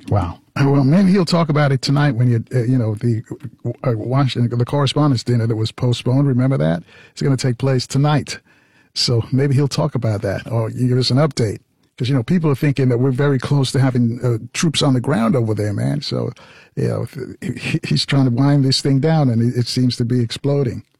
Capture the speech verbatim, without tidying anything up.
Wow. Well, maybe he'll talk about it tonight when you, uh, you know, the uh, Washington, the correspondence dinner that was postponed. Remember that? It's going to take place tonight. So maybe he'll talk about that, or you give us an update. Because, you know, people are thinking that we're very close to having uh, troops on the ground over there, man. So, you know, he's trying to wind this thing down, and it seems to be exploding.